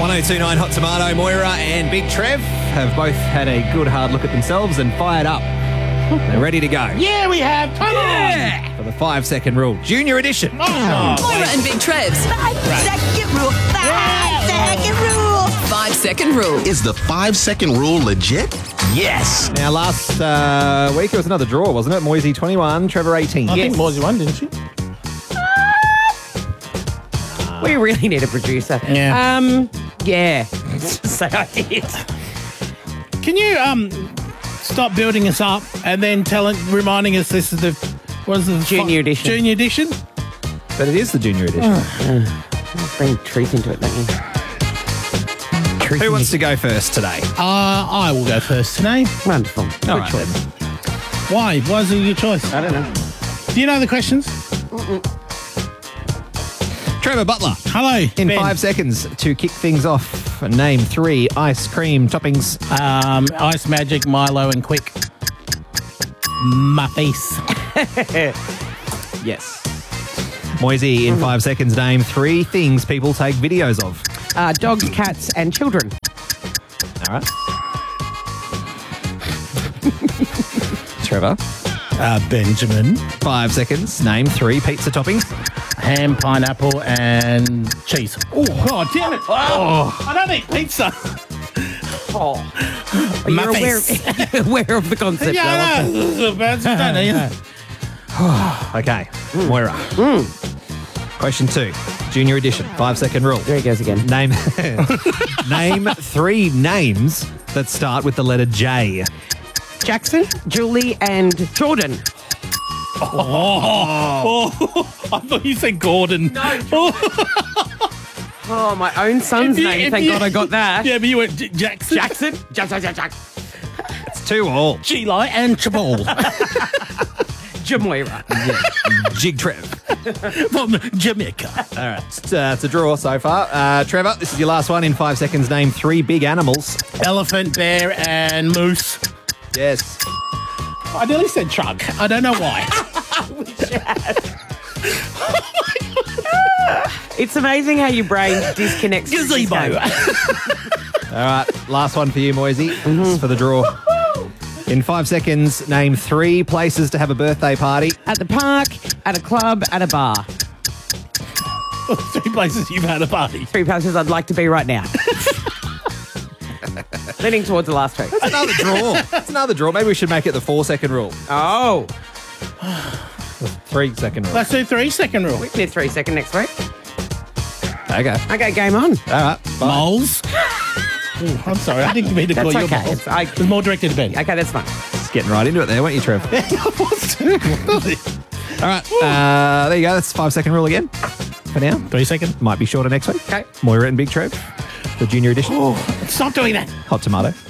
1029 Hot Tomato, Moira and Big Trev have both had a good hard look at themselves and fired up. They're ready to go. Yeah, we have. Come on. For the 5-second rule. Junior edition. Moira and Big Trev's 5-second rule. 5-second rule. 5-second rule. Is the 5-second rule legit? Yes. Now, last week it was another draw, wasn't it? Moisey 21, Trevor 18. I think Moisey won, didn't she? We really need a producer. Yeah. Yeah. Say I did. Can you stop building us up and then reminding us this is the Junior edition. Junior edition? But it is the junior edition. Bring truth into it, don't you? Who wants to go first today? I will go first today. Wonderful. All right, choice. then. Why? Why is it your choice? I don't know. Do you know the questions? Trevor Butler. Hello. In Ben. 5 seconds to kick things off, name 3 ice cream toppings. Ice Magic, Milo, and Quick. Muffies. Yes. Moisey, in 5 seconds, name 3 things people take videos of. Dogs, cats, and children. All right. Trevor, Benjamin. 5 seconds, name 3 pizza toppings. Ham, pineapple, and cheese. Oh, God damn it. Oh. I don't eat pizza. You're My aware, face. aware of the concept. Yeah, though, no. Don't eat it. Okay, Moira. Question 2, junior edition, 5-second rule. There he goes again. Name 3 names that start with the letter J. Jackson, Julie, and Jordan. Oh, I thought you said Gordon. No. Oh, my own son's name. Thank God I got that. Yeah, but you went Jackson. Jackson? Jack. It's 2-all. G-Li and Chabal. Jamoira. Jig Trev. From Jamaica. All right, it's a draw so far. Trevor, this is your last one. In 5 seconds, name 3 big animals. Elephant, bear, and moose. Yes. I nearly said truck. I don't know why. It's amazing how your brain disconnects. from this Gazebo. game. All right, last one for you, Moisey. This is for the draw. In 5 seconds, name 3 places to have a birthday party. At the park, at a club, at a bar. 3 places you've had a party. 3 places I'd like to be right now. Leaning towards the last 2. That's another draw. That's another draw. Maybe we should make it the 4-second rule. Oh. 3-second rule. Let's do 3-second rule. We can do 3-second next week. Okay. Okay, game on. All right. Bye. Moles. Ooh, I'm sorry, I didn't mean to call That's you okay. moles. It's- It was more directed to Ben. Okay, that's fine. Just getting right into it there, weren't you, Trev? All right. There you go. That's 5-second rule again for now. 3-second. Might be shorter next week. Okay. Moira and Big Trev, the junior edition. Oh, stop doing that. Hot Tomato.